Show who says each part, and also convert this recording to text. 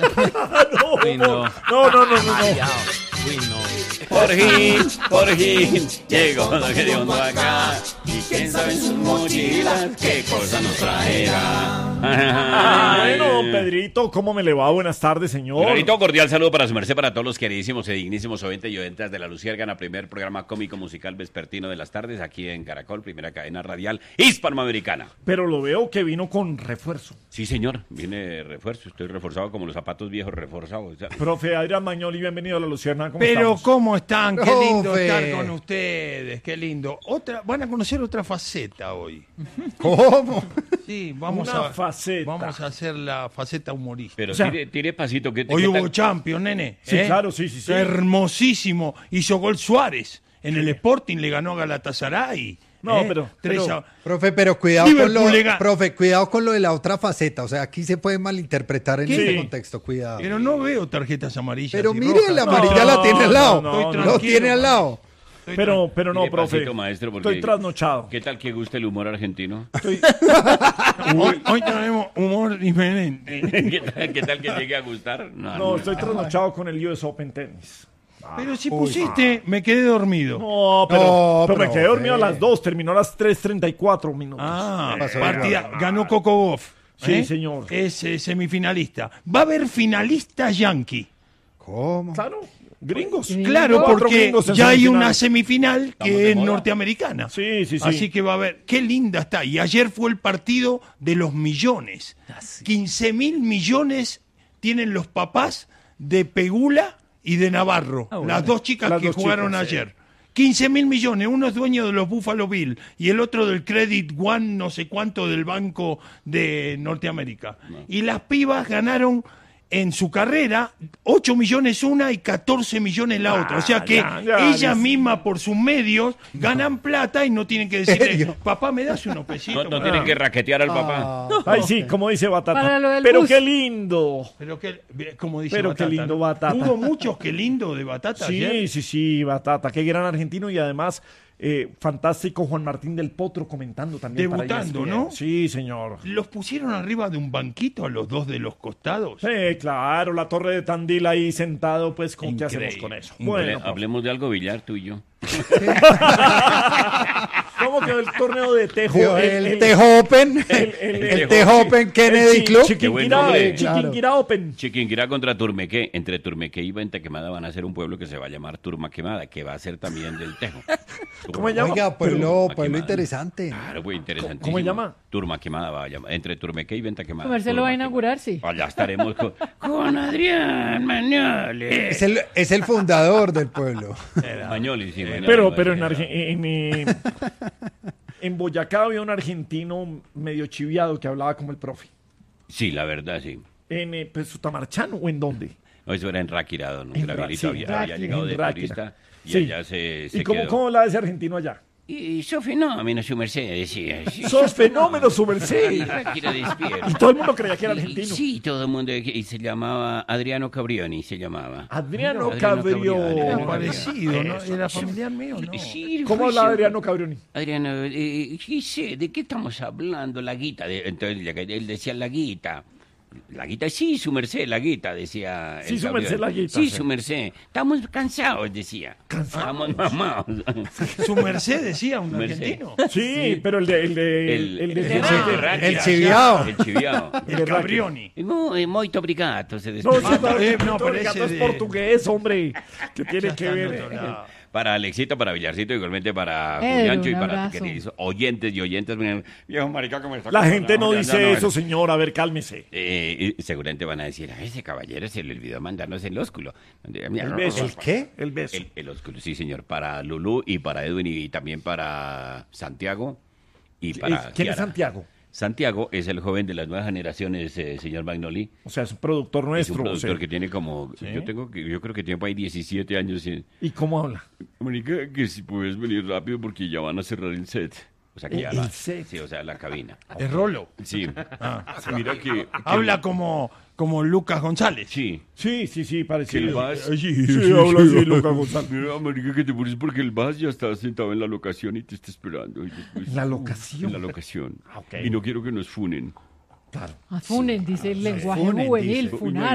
Speaker 1: Uy, no.
Speaker 2: No.
Speaker 1: Uy, no.
Speaker 3: Por fin, llegó Don Gediondo acá. Y quién sabe en sus mochilas qué cosa nos traerá.
Speaker 2: Bueno, don Pedrito, ¿cómo me le va? Buenas tardes, señor.
Speaker 3: Clarito, cordial saludo para su merced, para todos los queridísimos y dignísimos oyentes y oyentas de La Luciérgana, primer programa cómico musical vespertino de las tardes, aquí en Caracol, primera cadena radial hispanoamericana.
Speaker 2: Pero lo veo que vino con refuerzo.
Speaker 3: Sí, señor, viene refuerzo, estoy reforzado como los zapatos viejos reforzados.
Speaker 2: Profe Adrián Magnoli, bienvenido a La Luciérgana. ¿Cómo
Speaker 4: Pero
Speaker 2: estamos?
Speaker 4: ¿cómo están? Qué lindo
Speaker 5: Profe.
Speaker 4: estar con ustedes, qué lindo. Van a conocer otra faceta hoy.
Speaker 5: ¿Cómo?
Speaker 4: Sí, vamos
Speaker 2: Una
Speaker 4: a hacer la faceta humorística.
Speaker 3: Pero
Speaker 2: O sea,
Speaker 3: tire pasito.
Speaker 4: Hoy
Speaker 3: ¿qué
Speaker 4: hubo
Speaker 3: tal?
Speaker 4: Champions, nene.
Speaker 2: Sí, claro, sí.
Speaker 4: Hermosísimo. Hizo gol Suárez. En el Sporting le ganó a Galatasaray.
Speaker 2: No, pero-
Speaker 5: Profe, pero cuidado
Speaker 4: Liverpool
Speaker 5: cuidado con lo de la otra faceta. O sea, aquí se puede malinterpretar en
Speaker 2: ¿Qué?
Speaker 5: este contexto. Cuidado.
Speaker 4: Pero no veo tarjetas amarillas.
Speaker 5: Pero
Speaker 4: y
Speaker 5: mire,
Speaker 4: rojas.
Speaker 5: la amarilla la tiene al lado.
Speaker 2: no,
Speaker 4: no.
Speaker 5: Lo tiene al lado.
Speaker 2: Pero no,
Speaker 3: Tire
Speaker 2: profe.
Speaker 3: pasito, maestro, porque-
Speaker 2: Estoy trasnochado.
Speaker 3: ¿Qué tal que guste el humor argentino?
Speaker 4: Hoy tenemos humor diferente.
Speaker 3: ¿Qué tal que llegue a gustar?
Speaker 2: No, estoy trasnochado con el US Open Tennis.
Speaker 4: Pero si pusiste, me quedé dormido.
Speaker 2: No,
Speaker 5: No,
Speaker 2: pero me quedé
Speaker 5: profe.
Speaker 2: dormido a las 2, terminó a las 3:34 minutos.
Speaker 5: pasó
Speaker 4: Partida, ganó Coco Gauff.
Speaker 2: Sí, señor.
Speaker 4: Es semifinalista. Va a haber finalista yankee.
Speaker 5: ¿Cómo?
Speaker 2: Claro, gringos.
Speaker 4: Claro,
Speaker 2: Cuatro
Speaker 4: porque
Speaker 2: gringos en
Speaker 4: ya hay
Speaker 2: semifinal.
Speaker 4: una semifinal
Speaker 3: Estamos de
Speaker 4: que es
Speaker 3: moda.
Speaker 4: norteamericana.
Speaker 2: Sí.
Speaker 4: Así que va a haber. Qué linda está. Y ayer fue el partido de los millones. 15.000 millones tienen los papás de Pegula y de Navarro. Las dos chicas
Speaker 2: Las
Speaker 4: que
Speaker 2: dos
Speaker 4: jugaron
Speaker 2: chicas,
Speaker 4: ayer. 15.000 millones. Uno es dueño de los Buffalo Bills y el otro del Credit One, no sé cuánto, del Banco de Norteamérica. Y las pibas ganaron en su carrera 8 millones una y 14 millones la otra. O sea que
Speaker 2: ya,
Speaker 4: ellas mismas por sus medios ganan plata y no tienen que decirle,
Speaker 5: ¿Serio?
Speaker 4: papá, ¿me das unos pesitos?
Speaker 3: No tienen que raquetear al papá.
Speaker 2: Ay, sí, como dice Batata.
Speaker 1: Para lo del
Speaker 2: Pero
Speaker 1: bus.
Speaker 2: qué lindo.
Speaker 4: Pero como dice
Speaker 2: Pero
Speaker 4: Batata,
Speaker 2: qué lindo
Speaker 4: ¿no?
Speaker 2: Batata.
Speaker 4: Hubo muchos qué lindo de Batata ayer.
Speaker 2: Sí, Batata. Qué gran argentino y además fantástico Juan Martín del Potro comentando también. para
Speaker 4: Debutando,
Speaker 2: ESPN.
Speaker 4: ¿no?
Speaker 2: Sí, señor.
Speaker 4: ¿Los pusieron arriba de un banquito a los dos de los costados?
Speaker 2: Sí, claro, la torre de Tandil ahí sentado, pues, ¿con qué
Speaker 4: Increíble.
Speaker 2: hacemos con eso?
Speaker 4: Increíble.
Speaker 2: Bueno, profe.
Speaker 3: Hablemos de algo, Villar, tú y yo.
Speaker 2: ¿Cómo quedó el torneo de Tejo?
Speaker 5: El Tejo Open. El Tejo Open Kennedy Club.
Speaker 3: Qué buen nombre.
Speaker 2: Chiquinquirá Open.
Speaker 3: Chiquinquirá contra Turmequé. Entre Turmequé y Venta Quemada van a ser un pueblo que se va a llamar Turma Quemada, que va a ser también del Tejo.
Speaker 2: ¿Cómo se llama?
Speaker 5: Oiga, pueblo interesante.
Speaker 3: Claro, muy interesante.
Speaker 2: ¿Cómo se llama?
Speaker 3: Turma Quemada va a llamar. Entre Turmequé y Venta Quemada.
Speaker 1: Marcelo va a inaugurar, sí.
Speaker 3: Allá estaremos con Adrián Magnoli.
Speaker 5: Es el fundador del pueblo.
Speaker 3: Magnoli, sí. Magnoli.
Speaker 2: Pero en Boyacá había un argentino medio chiviado que hablaba como el profe.
Speaker 3: Sí, la verdad, sí.
Speaker 2: ¿En Sutamarchano o en dónde?
Speaker 3: No, eso era en Ráquira, don
Speaker 2: En
Speaker 3: Gabrielito
Speaker 2: sí,
Speaker 3: había llegado de
Speaker 2: en Ráquira.
Speaker 3: turista y
Speaker 2: Sí.
Speaker 3: allá se
Speaker 2: ¿Y cómo
Speaker 3: quedó.
Speaker 2: hablaba ese argentino allá?
Speaker 3: Y sos fenómeno, su merced, decía. Sí,
Speaker 2: ¡Sos fenómeno, su merced!
Speaker 3: Ráquira despierta.
Speaker 2: Y todo el mundo creía que era argentino.
Speaker 3: Sí, todo el mundo. Y se llamaba Adriano Cabrioni, se llamaba.
Speaker 2: Adriano
Speaker 3: Adriano
Speaker 2: Cabrioni.
Speaker 3: Cabrioni.
Speaker 4: Parecido, ¿no?
Speaker 3: Eso,
Speaker 4: Era
Speaker 3: sí.
Speaker 4: familiar mío, ¿no?
Speaker 3: Sí,
Speaker 2: ¿Cómo
Speaker 3: fue
Speaker 2: hablaba
Speaker 3: siempre-
Speaker 2: Adriano Cabrioni?
Speaker 3: Adriano, ¿qué sé? ¿De qué estamos hablando? La guita. Entonces él decía la guita. La guita, sí, su merced, la guita, decía.
Speaker 2: Sí,
Speaker 3: el
Speaker 2: su
Speaker 3: Cabrioni.
Speaker 2: merced, la guita,
Speaker 3: Sí,
Speaker 2: sí.
Speaker 3: su merced. Estamos cansados, decía.
Speaker 2: ¿Cansados?
Speaker 3: Estamos mamados.
Speaker 4: Su merced decía un
Speaker 3: Merced.
Speaker 4: argentino.
Speaker 2: Sí, pero el de
Speaker 3: El
Speaker 2: Ráquira.
Speaker 3: Ráquira.
Speaker 5: El chiviao.
Speaker 3: El chiviao.
Speaker 4: El Cabrioni.
Speaker 3: Moito obrigado, se
Speaker 2: No,
Speaker 3: despide.
Speaker 2: sí,
Speaker 4: no, pero ese
Speaker 2: es
Speaker 4: de-
Speaker 2: portugués, hombre. ¿Qué tiene
Speaker 4: Ya
Speaker 2: que
Speaker 4: está en
Speaker 2: ver?
Speaker 4: otro lado.
Speaker 3: Para Alexito, para Villarcito, igualmente para
Speaker 1: Pedro,
Speaker 3: Juliancho y
Speaker 1: un
Speaker 3: para
Speaker 1: abrazo.
Speaker 3: queridos oyentes y oyentes. Viejo marica, ¿cómo está?
Speaker 2: La gente no dice
Speaker 3: no,
Speaker 2: eso, señor. A ver, cálmese.
Speaker 3: Y seguramente van a decir, a ese caballero se le olvidó mandarnos el ósculo.
Speaker 2: El beso.
Speaker 5: ¿Qué?
Speaker 2: El beso.
Speaker 3: El ósculo, sí, señor. Para Lulú y para Edwin y también para Santiago y para
Speaker 2: ¿Quién es
Speaker 3: Kiara.
Speaker 2: Santiago?
Speaker 3: Santiago es el joven de las nuevas generaciones, señor Magnoli.
Speaker 2: O sea, es un productor
Speaker 3: Es
Speaker 2: nuestro.
Speaker 3: un productor
Speaker 2: o sea.
Speaker 3: que tiene como, yo creo que tiene por ahí 17 años.
Speaker 2: ¿Y cómo habla?
Speaker 3: Marica, que si puedes venir rápido porque ya van a cerrar el set. O sea, que ya
Speaker 2: El
Speaker 3: la,
Speaker 2: set.
Speaker 3: sí, o sea, la cabina.
Speaker 4: Es Rolo.
Speaker 3: Sí. Mira que
Speaker 4: Habla como Lucas González.
Speaker 3: sí.
Speaker 2: Sí,
Speaker 3: Que el
Speaker 2: parecido.
Speaker 3: VAS,
Speaker 2: Sí, habla así, Lucas González.
Speaker 3: mira, marica, que te pones porque el VAS ya está sentado en la locación y te está esperando. Y después-
Speaker 2: ¿La locación?
Speaker 3: En la locación.
Speaker 2: Ah, ok.
Speaker 3: Y no quiero que nos funen.
Speaker 2: Claro.
Speaker 1: Afunen, dice el lenguaje
Speaker 4: funen,
Speaker 1: juvenil,
Speaker 4: dice.
Speaker 1: funar.